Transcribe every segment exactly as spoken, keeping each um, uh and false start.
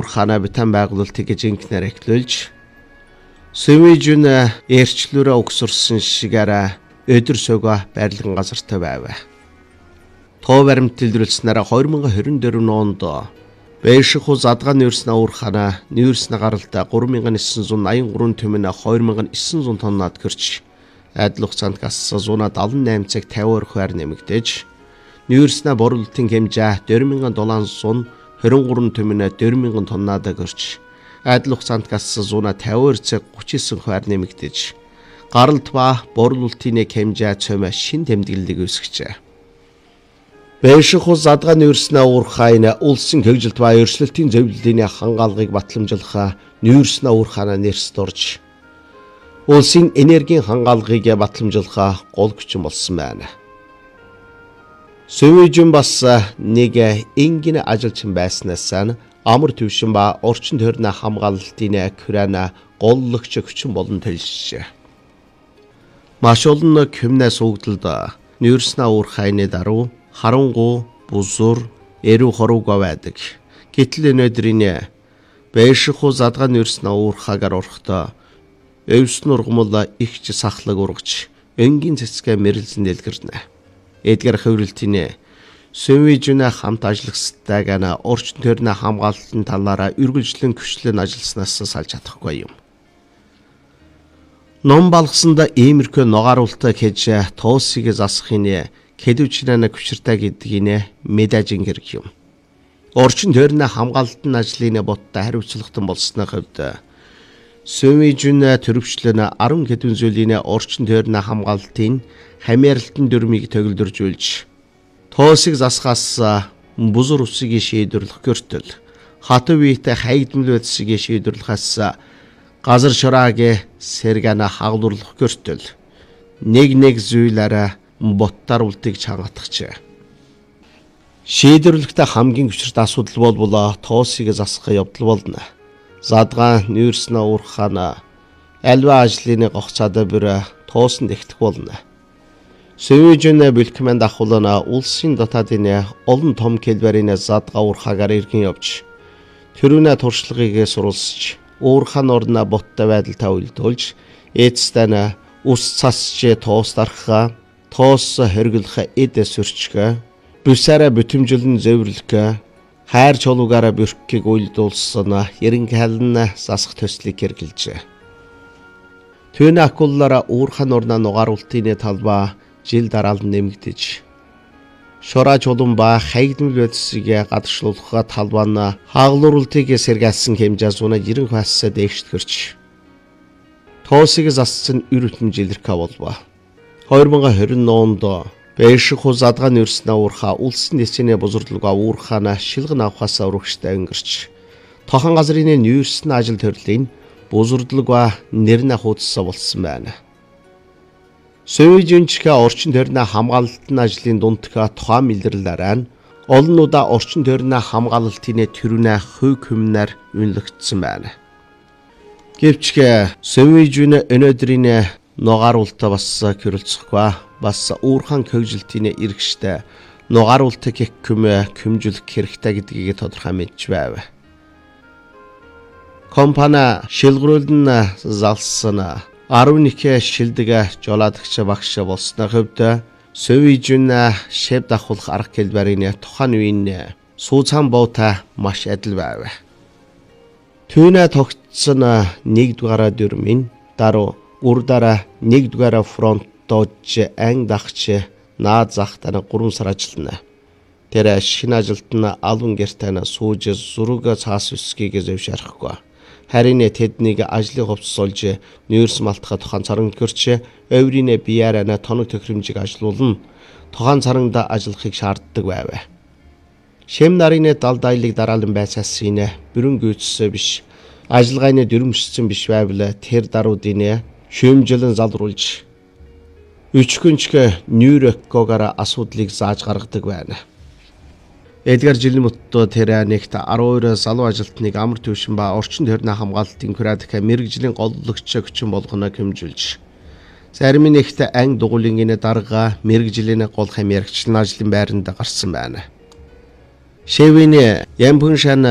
уурхаана битэн байгуулалтыг жинхнээр эхлүүлж Сэвижүн эрчлүүрээ өгсөрсөн шигээр өдөр сөгөө байрлан газартай байв. Тоо баримт илрүүлснээр two thousand twenty-four онд Бэшхүү задгаан нүүрснэ уурхаана нүүрснэ гаралтай three thousand nine hundred eighty-three түмэн two thousand nine hundred тоннад гэрч айдал хугацаанд гас one hundred seventy-eight цаг fifty орхиар нэмэгдэж нүүрснэ борлуулалтын хэмжээ four thousand seven hundred twenty-three түмэн four thousand тоннад гэрч айдал хугацаанд гас one hundred fifty цаг thirty-nine хувиар нэмэгдэж гаралт ба борлуулалтын хэмжээ цөмө шин тэмдэглэлийг үүсгэжээ. Бэшхүү задгаан нүүрснэ уурхайна улсын хөгжилт ба өрсөлдөлтийн зөвлөлийн хангаалгыг батламжуулах нүүрснэ уурхаана нэрс дурж улсын энергийн хангаалгыг батламжуулах гол хүчин болсон байна. Сэвижүн бас нэг энгийн ажилчин байснаас амар төвшин ба орчин тойрны хамгаалалтын Украина голлогч хүчин болон төлөвшжээ. Маш олон хүмнээс өгдөлд нүүрснэ уурхайны даруй харангуй бузур эрүү хорууга байдаг. Гэтэл өнөөдрийн Бэшхүү задгаан нүүрснэ уурхагаар орохдоо өвс нургамал ихч сахлаг ургаж өнгийн цэцгээ мэрэлзэн дэлгэрнэ. Эдгээр хөврөлтийн Сэвижүн хамт ажиллагчтай гана орчин тойрны хамгаалалтын талаараа үргэлжлэн хүчлэн ажилласнаас салж чадахгүй юм. Ном балгасанда иймэрхүү ногааруултаа хийж тоосыг засахын хэдвчнээ хүчиртэй гэдгийг мэдэж ингэрэг юм. Орчин тойрны хамгаалалтын ажлын боттой хариуцлагатан болсны хувьд Сэвижүн төрөвчлөн ten хэдэн зүйлийн орчин тойрны хамгаалтын хамааралтын дүрмийг төгөлдөржүүлж тоосыг засахаас бузар усыг шийдвэрлэх гэртэл хатуу үетэй хайгдмал байдсыг шийдвэрлэхээс газар шораагийн сэргана хаглуулах гэртэл нэг нэг зүйлээрээ боттар үлтийг чангатгачээ. Шийдвэрлэхдээ хамгийн хүчирт асуудал болбол тоосыг засах явдал болно. Задгаан нүүрснэ уурхаана альва ажлын гогцоод бүр тоосон дэхтэх болно. Сэвижүн бэлтгэмэнд ахуулна улсын дотаадын олон том хэлбэрийн задгаа уурхаагаар иргэн явж тэрүүнэ туршлагыг сурулсаж уурхаан орно боттой байдалтай үйлдүүлж эцэстэн ус цасч тоос дарах тоос хоригдох эд сүрчгэ бүсээрэ бүтэмжлэн зөвөрлөх хайр чулуугаараа бүрхгийг үйлдүүлсэн ерөнхийлөн засах төслийг хэрэгжилжээ. Түүний акуллаараа уурхаан орно нугааруултын талбай жил дараалал нэмэгдэж шораа чулуун ба хайгдмал байдсыг гадагшлуулах талбай хаглуулалтыг сэргээсэн хэмжээ one hundred ninety хасаа дээгштгэрч тоосыг зассан үр хөтөмж илэрхэ болов. twenty twenty онд Бэшхүү задгаан нүүрснэ уурхаа улсын дэсний бузарлуга уурхаана шилгэн авахаас урагштай өнгөрч тохон газрын нүүрснэ ажил төрлийн бузарлуга нэрнэ хуудсаа болсон байна. Сэвижүнчгэ орчин тойрны хамгаалалтын ажлын дундх тухайн илэрлээрээ олон удаа орчин тойрны хамгаалалтын төрүнэ хувь хүмнэр үнэлэгдсэн байна. Гэвч Сэвижүн өнөөдрийн ногааруулалтаа бас хэрэлцэхгүй бас уурхаан хөгжилтийн иргэштэй ногааруулалтыг хүм хүмжүүлэх хэрэгтэй гэдгийг тодорхой мэдж байв. Компани шилгэрүүлэн залсан eleven шилдэг жолоодогч багш болсны хувьд Сэвижүн шив давхуулах арга хэлбэрийн тухайн үеийн сууцаан буутай маш адил байв. Түүнэ тогтсон нэгдүгээр дүрмийн даруй урдаараа нэгдүгээр фронт дож ан дахч наад захтана three сар ажиллана. Тэр шинэ ажилд нь албан гэртэн сууж зураг цаас үсгийг зөвшөөрөхгүй. Харин тэднийг ажлын хувцсуулж нүүрс малтах тухайн царанд гэрч оврийн биеараа тоног төхөөрөмжийг ажилуулна. Тухайн царанд ажиллахыг шаарддаг байв. Шим нарын далдайлыг дараалан байцаас энэ бүрэн гүйцсэн биш. Ажиллагааны дүрмжсэн биш байвал тэр даруудын шүүмжлэн залруулж өчгөнчг нүүрэккогаар асуудлыг зааж гаргадаг байна. Эдгээр жилийн мөттөө тэр нэгт twelve залуу ажилтныг амар төвшин ба орчин тойрны хамгаалалтын куратик мэрэгжлийн голлогч хүчин болгоно хэмжүүлж зарим нэгт ан дугуулын дарга мэрэгжлийн гол хамаарчлын ажлын байранд гарсан байна. Шэвэний Ямпуншан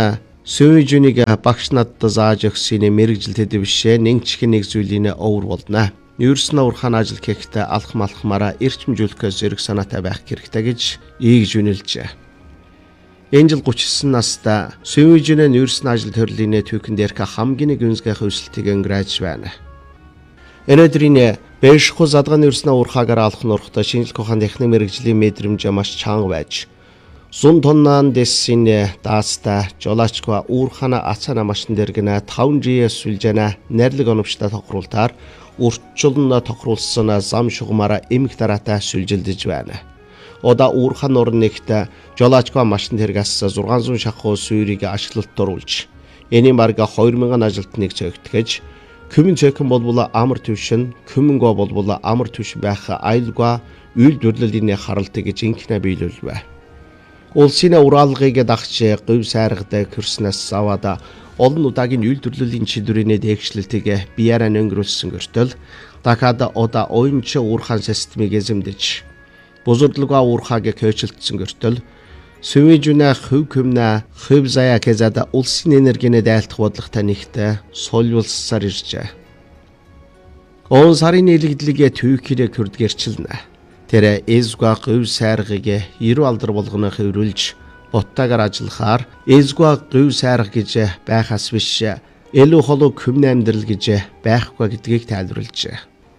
Сүйжүнийг багш надад зааж өгсөний мэрэгжил тэд бишээ нэг чихэн нэг зүйлийн өвөр болно. Нүүрс нь уурхаан ажил хийхдээ алх малхмаараа эрчимжүүлэхээс зэрэг санаатай байх хэрэгтэй гэж ийгж үнэлжээ. Энэ жил гуч десан настай Сүйжүнэ нүүрс нь ажил төрлийн түүхэн дээр хамгийн нэг үнсгэх өсөлтийг өнгөрөөж байна. Өнөөдрийн бэшху задган нүүрснээ уурхаагаар алх нурхтай шинжлэх ухааны техник мэрэгжлийн мэдрэмж маш чанга байж Сун тоннан дэсин дааста жолоочгүй уурхаана ацаана машин дээр гэнэ таван жи сүлжэнэ нэрлэг оновчтой тохируултаар уртчулн тохируулсан зам шугамаараа эмх дараатай сүлжилдэж байна. Ода уурхаан орнэгт жолоочгүй машин тэргээс зургаан зуун шахуу сүйрийг ашиглалт оруулж энийн барга хоёр мянган ажилтныг цогтгож Күмэн цэкэн болбол амар түвшин, күмэнго болбол амар түвшин байх аюулгүй үйлдвэрлэлийн харалтыг жинхэнэ биелүүлвэ. Улсын уралгыг дагч гыв сайргадаг хөрснөөс аваад олон удаагийн үйлдвэрлэлийн шийдвэрийн дээгшлэлтийг биеараа өнгөрүүлсэн гөртөл дахиад одоо оюунч уурхаан системийг эзэмдэж бузурдлага уурхааг кэйчлэлтсэн гөртөл Сүйжүнэ хөв көмнө хөв заяа кезада улсын энергийн дайлтах бодлоготой нэгтээ сольволсаар иржээ. Он сарын нийлэгдлийг түүхээрээ хүрдгэрчилнэ. Тэр эзгүй гыв сайргыг ерөө алдар болгоно хөврүүлж боттойгоор ажиллахаар эзгүй гыв сайрга гэж байхаас биш илүү холоо көмнө амьдрал гэж байхгүй гэдгийг тайлбарлажээ.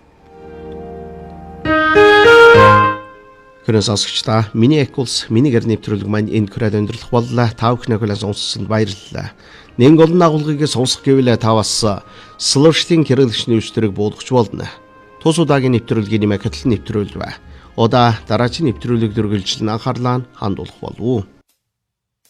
Хөрөөс асгчдаа миний экулс миний гэр нэвтрүүлэг маань энд хүрээд өндөрлөх боллоо. Та бүхний хүлээн сонссонд баярлалаа. Нэг олон агуулгыг сонсох гэвэл та бас слэштийн хэрэглэгчний өвчтөрийг буулгах болно. Тус удаагийн нэвтрүүлгийн нэмэхэд нэвтрүүлвэ. Удаа дараагийн нэвтрүүлэг дүргэлжлэн анхаарлаа хандуулах болов уу?